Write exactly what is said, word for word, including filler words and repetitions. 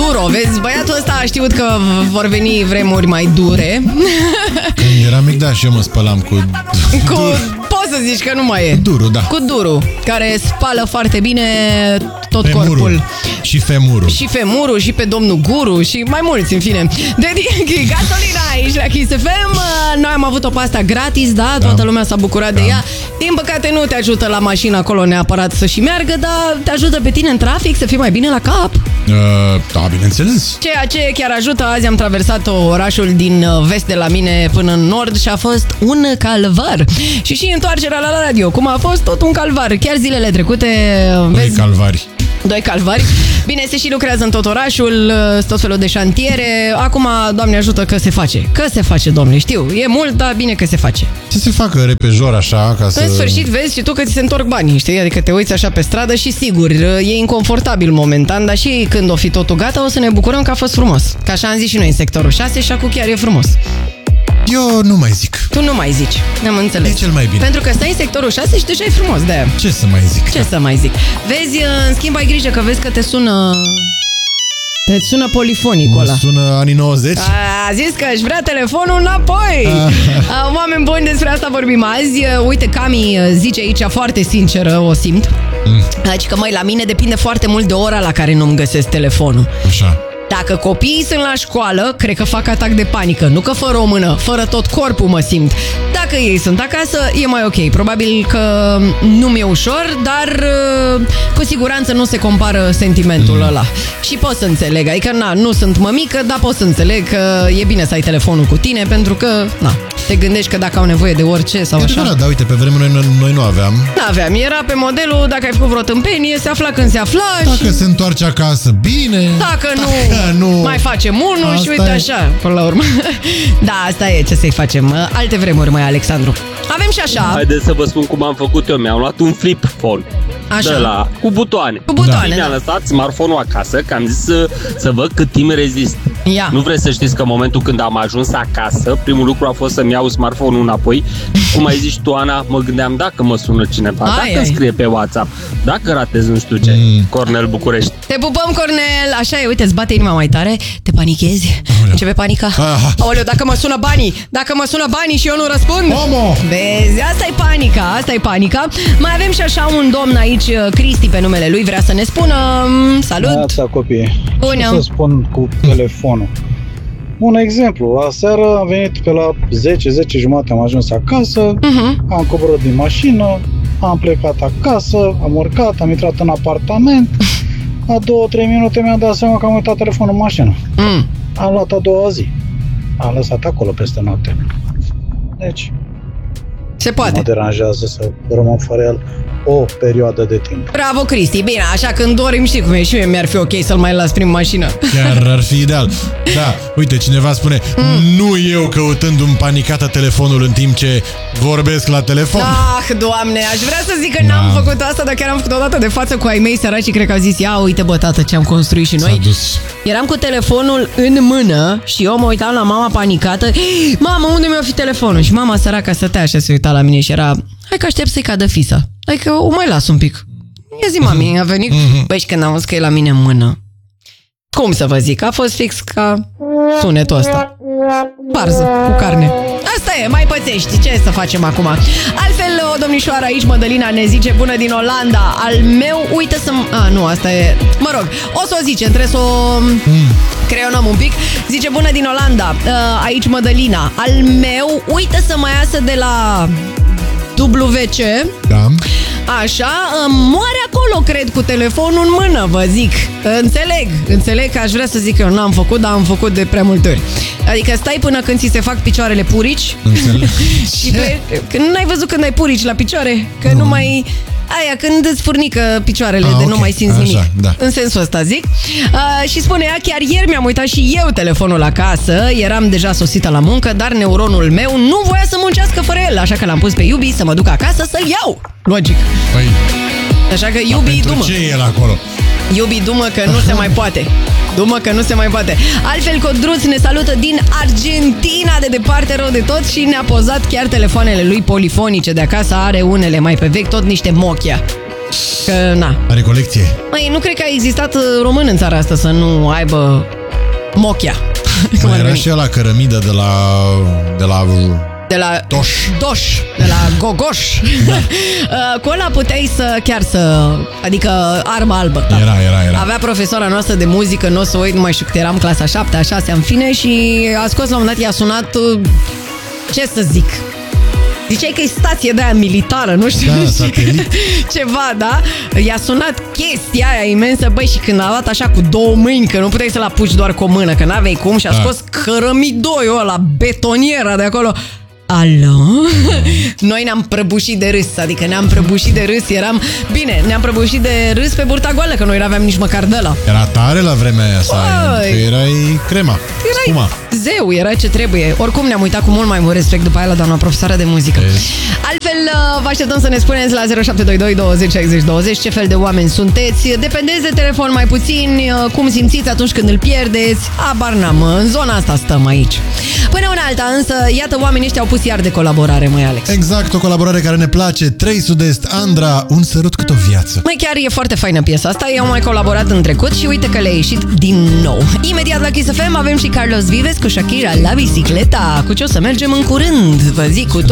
duro, vezi? Băiatul ăsta a știut că vor veni vremuri mai dure. Când eram mic, da, și eu mă spălam cu... Cu... Poți să zici că nu mai e. Cu duru, da. Cu duru, care spală foarte bine tot femurul. corpul. Și femurul. Și femurul, și pe domnul Guru, și mai mulți, în fine. Dedic, gasolina aici la Kiss F M. Noi am avut o pasta gratis, da? Toată da. lumea s-a bucurat da. de ea. Din păcate nu te ajută la mașină acolo neapărat să și meargă, dar te ajută pe tine în trafic să fii mai bine la cap. Uh, da, bineînțeles. Ceea ce chiar ajută. Azi am traversat orașul din vest de la mine până în nord și a fost un calvar. Și și întoarcerea la radio, cum a fost tot un calvar. Chiar zilele trecute... Doi calvari. Doi calvari. Bine, se și lucrează în tot orașul, tot felul de șantiere. Acum, Doamne ajută că se face. Că se face, Doamne, știu. E mult, dar bine că se face. Ce se facă repejor așa ca să... În sfârșit vezi și tu că ți se întorc banii, știi? Adică te uiți așa pe stradă și sigur, e inconfortabil momentan, dar și când o fi totul gata, o să ne bucurăm că a fost frumos. Ca așa am zis și noi în sectorul șase și acum chiar e frumos. Eu nu mai zic. Tu nu mai zici, ne-am înțeles. E cel mai bine. Pentru că stai în sectorul șase și deja e frumos, de-aia. Ce să mai zic? Ce să mai zic? Vezi, în schimb ai grijă că vezi că te sună... Te sună polifonicul ăla. Mă sună anii nouăzeci. A zis că își vrea telefonul înapoi. Oameni buni, despre asta vorbim azi. Uite, Cami zice aici foarte sinceră, o simt. Mm. Deci că, măi, la mine depinde foarte mult de ora la care nu-mi găsesc telefonul. Așa. Dacă copiii sunt la școală, cred că fac atac de panică. Nu că fără o mână, fără tot corpul mă simt. Dacă ei sunt acasă, e mai ok. Probabil că nu mi-e ușor, dar cu siguranță nu se compară sentimentul mm. ăla. Și pot să înțeleg. Adică, na, nu sunt mămică, dar pot să înțeleg că e bine să ai telefonul cu tine, pentru că, na, te gândești că dacă au nevoie de orice sau e așa. Adevărat, da, uite, pe vremea noi, noi nu aveam. Nu aveam. Era pe modelul, dacă ai făcut vreo tâmpenie, se afla când se afla. Dacă și... se întoarce acasă, bine. Dacă nu... Nu. Mai facem unul asta și uite e. Așa, până la urmă. Da, asta e, ce să-i facem. Alte vremuri, mai Alexandru. Avem și așa. Haideți să vă spun cum am făcut eu. Mi-am luat un flip phone. Așa. De la, cu butoane. Cu butoane, da. Mi-am lăsat smartphone-ul acasă, că am zis să, să văd cât timp rezist. Ia. Nu vreți să știți că în momentul când am ajuns acasă, primul lucru a fost să-mi iau smartphone-ul înapoi. Cum ai zis tu, Ana, mă gândeam dacă mă sună cineva, ai, dacă ai. scrie pe WhatsApp, dacă ratez nu știu ce. Mm. Cornel București. Te pupăm, Cornel. Așa e, uite, îți bate inima mai tare. Te panichezi. Începe panica. Ah. Aoleu, dacă mă sună banii, dacă mă sună banii și eu nu răspund. Omo. Vezi, asta e panica, asta e panica. Mai avem și așa un domn aici, Cristi pe numele lui, vrea să ne spună. Salut. Neața, copii. Bună. Ce să spun cu telefonul? Un exemplu, aseară am venit pe la zece, zece jumate, am ajuns acasă, uh-huh. am coborât din mașină, am plecat acasă, am urcat, am intrat în apartament, la două, trei minute mi-am dat seama că am uitat telefonul în mașină. Mm. Am luat a doua zi, am lăsat acolo peste noapte. Deci, se poate. Nu mă deranjează să rămân fără el o perioadă de timp. Bravo, Cristi! Bine, așa când dorim, știi cum e, și mie mi-ar fi ok să-l mai las prin mașină. Chiar ar fi ideal. Da, uite, cineva spune, mm. nu eu căutându-mi panicată telefonul în timp ce vorbesc la telefon. Ah, Doamne, aș vrea să zic că da. n-am făcut asta, dar chiar am făcut o dată de față cu ai mei săraci și cred că au zis, ia uite bă, tată, ce am construit și noi. Eram cu telefonul în mână și eu mă uitam la mama panicată. Mamă, unde mi-a fi telefonul? Și mama săraca stătea așa, se uita la mine și era, hai că aștept să-i cadă fisa. Adică o mai las un pic. Ia zi, mami, a venit. Băi, și când am văzut că e la mine în mână, cum să vă zic, a fost fix ca sunetul ăsta. Varză cu carne. Asta e, mai pățești. Ce să facem acum? Altfel, o domnișoară aici, Mădălina, ne zice, bună din Olanda. Al meu, uite să... A, nu, asta e... Mă rog, o să o zice, trebuie să o creionăm un pic. Zice, bună din Olanda. Aici, Mădălina. Al meu, uite să mai iasă de la... W C. Da. Așa, moare acolo, cred, cu telefonul în mână, vă zic. Înțeleg, înțeleg că aș vrea să zic că eu n-am făcut, dar am făcut de prea multe ori. Adică stai până când ți se fac picioarele purici. Înțeleg. Și pe, când n-ai văzut când ai purici la picioare? Că nu, nu mai... Aia, când îți furnică picioarele, A, de okay. nu mai simți Așa, nimic. Da. În sensul ăsta zic. uh, Și spune ea, chiar ieri mi-am uitat și eu telefonul acasă. Eram deja sosită la muncă, dar neuronul meu nu voia să muncească fără el. Așa că l-am pus pe Iubi să mă duc acasă să-l iau. Logic. Păi, Așa că Iubi, dumă. ce e el acolo? Iubi, dumă că nu se mai poate. Dumă că nu se mai poate. Altfel, Codruț ne salută din Argentina, de departe rău de tot, și ne-a pozat chiar telefoanele lui polifonice de acasă. Are unele mai pe vechi, tot niște Nokia. Că, na. Are colecție. Măi, nu cred că a existat român în țara asta să nu aibă mochia. Mai era și ăla cărămidă de la... De la... De la Doș. Doș, de la Gogoș. Da. Cu ăla puteai să chiar să... Adică armă albă. Da. Era, era, era. Avea profesoara noastră de muzică, nu o să uit, nu mai știu cât eram, clasa șaptea, a șasea, în fine, și a scos la un moment dat, i-a sunat, ce să zic, ziceai că e stație de aia militară, nu știu, da, satelit. Ceva, da? I-a sunat chestia aia imensă, băi, și când a luat așa cu două mâini, că nu puteai să-l apuci doar cu o mână, că n-aveai cum, și a scos da. cărămidoiul ăla, betoniera de acolo. Alo? Noi ne-am prăbușit de râs, adică ne-am prăbușit de râs, eram... Bine, ne-am prăbușit de râs pe burta goală, că noi nu aveam nici măcar de ăla. Era tare la vremea aia, că erai crema, erai spuma. Zeu, era ce trebuie. Oricum ne-am uitat cu mult mai mult respect după aia la doamna profesoară de muzică. E... Altfel, vă așteptăm să ne spuneți la zero șapte doi doi douăzeci șaizeci douăzeci ce fel de oameni sunteți. Dependeți de telefon mai puțin, cum simțiți atunci când îl pierdeți. Abar n-am, în zona asta stăm aici. Până una alta, însă, iată, oamenii ăștia au pus iar de colaborare, măi, Alex. Exact, o colaborare care ne place. trei Sud-Est, Andra, un sărut cât o viață. Măi, chiar e foarte faină piesa asta. Ei au mai colaborat în trecut și uite că le-a ieșit din nou. Imediat la Kiss F M avem și Carlos Vives cu Shakira la bicicleta. Cu ce o să mergem în curând, vă zic cu toate.